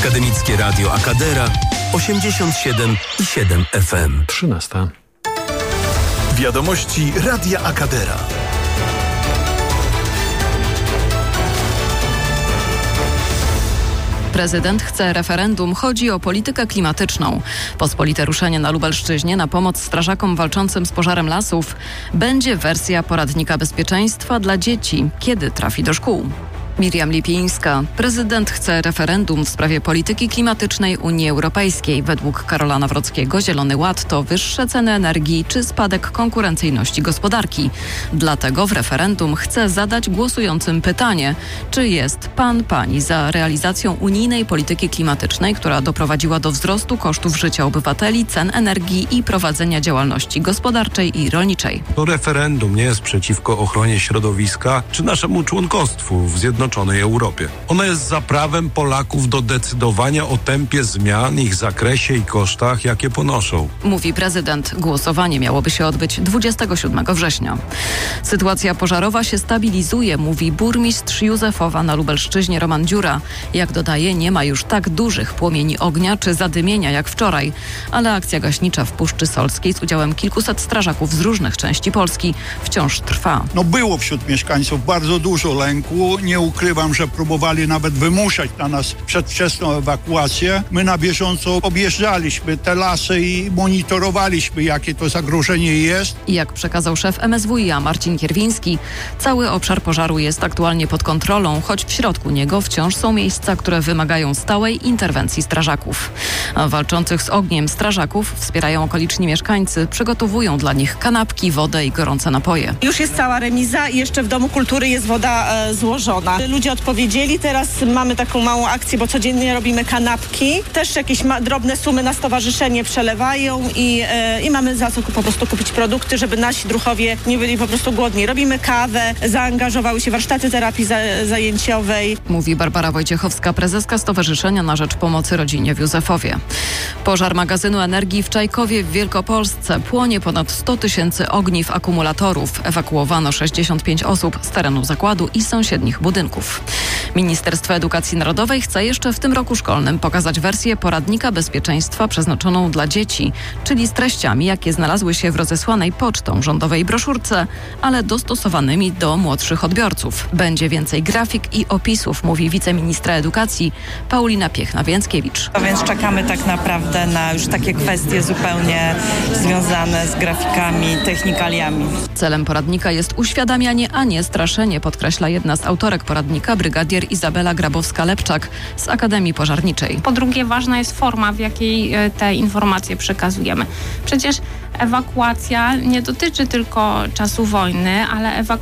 Akademickie Radio Akadera 87,7 FM. 13. Wiadomości Radia Akadera. Prezydent chce referendum, chodzi o politykę klimatyczną. Pospolite ruszenie na Lubelszczyźnie na pomoc strażakom walczącym z pożarem lasów. Będzie wersja poradnika bezpieczeństwa dla dzieci, kiedy trafi do szkół. Miriam Lipińska. Prezydent chce referendum w sprawie polityki klimatycznej Unii Europejskiej. Według Karola Nawrockiego Zielony Ład to wyższe ceny energii czy spadek konkurencyjności gospodarki. Dlatego w referendum chce zadać głosującym pytanie, czy jest pani za realizacją unijnej polityki klimatycznej, która doprowadziła do wzrostu kosztów życia obywateli, cen energii i prowadzenia działalności gospodarczej i rolniczej. To referendum nie jest przeciwko ochronie środowiska czy naszemu członkostwu w Zjednoczonej Europie. Ono jest za prawem Polaków do decydowania o tempie zmian, ich zakresie i kosztach, jakie ponoszą. Mówi prezydent. Głosowanie miałoby się odbyć 27 września. Sytuacja pożarowa się stabilizuje, mówi burmistrz Józefowa na Lubelszczyźnie Roman Dziura. Jak dodaje, nie ma już tak dużych płomieni ognia czy zadymienia jak wczoraj, ale akcja gaśnicza w Puszczy Solskiej z udziałem kilkuset strażaków z różnych części Polski wciąż trwa. Było wśród mieszkańców bardzo dużo lęku. Nie ukrywam, że próbowali nawet wymuszać na nas przedwczesną ewakuację. My na bieżąco objeżdżaliśmy te lasy i monitorowaliśmy, jakie to zagrożenie jest. I jak przekazał szef MSWiA Marcin Kierwiński, cały obszar pożaru jest aktualnie pod kontrolą, choć w środku niego wciąż są miejsca, które wymagają stałej interwencji strażaków. A walczących z ogniem strażaków wspierają okoliczni mieszkańcy, przygotowują dla nich kanapki, wodę i gorące napoje. Już jest cała remiza i jeszcze w Domu Kultury jest woda złożona. Ludzie odpowiedzieli, teraz mamy taką małą akcję, bo codziennie robimy kanapki. Też jakieś drobne sumy na stowarzyszenie przelewają i mamy za co po prostu kupić produkty, żeby nasi druhowie nie byli po prostu głodni. Robimy kawę, zaangażowały się warsztaty terapii zajęciowej. Mówi Barbara Wojciechowska, prezeska Stowarzyszenia na Rzecz Pomocy Rodzinie w Józefowie. Pożar magazynu energii w Czajkowie w Wielkopolsce. Płonie ponad 100 tysięcy ogniw akumulatorów. Ewakuowano 65 osób z terenu zakładu i sąsiednich budynków. Ministerstwo Edukacji Narodowej chce jeszcze w tym roku szkolnym pokazać wersję poradnika bezpieczeństwa przeznaczoną dla dzieci, czyli z treściami, jakie znalazły się w rozesłanej pocztą rządowej broszurce, ale dostosowanymi do młodszych odbiorców. Będzie więcej grafik i opisów, mówi wiceministra edukacji Paulina Piechna-Więckiewicz. A więc czekamy tak naprawdę na już takie kwestie zupełnie związane z grafikami, technikaliami. Celem poradnika jest uświadamianie, a nie straszenie, podkreśla jedna z autorek poradnika, brygadier Izabela Grabowska-Lepczak z Akademii Pożarniczej. Po drugie, ważna jest forma, w jakiej te informacje przekazujemy. Przecież ewakuacja nie dotyczy tylko czasu wojny, ale